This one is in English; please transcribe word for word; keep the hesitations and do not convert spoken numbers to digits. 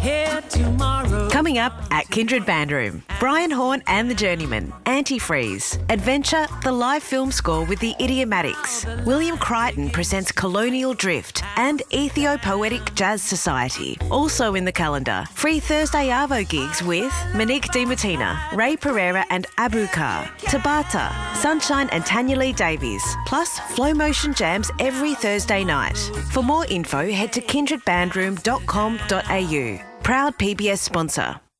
here tomorrow. Coming up at Kindred Bandroom, Brian Horn and the Journeymen, Antifreeze, Adventure, the live film score with the Idiomatics, William Crichton presents Colonial Drift, and Ethiopoetic Jazz Society. Also in the calendar, free Thursday Arvo gigs with Monique DiMartina, Ray Pereira and Abu Kar, Tabata, Sunshine and Tanya Lee Davies, plus Flow Motion jams every Thursday night. For more info, head to kindred bandroom dot com dot a u. Proud P B S sponsor.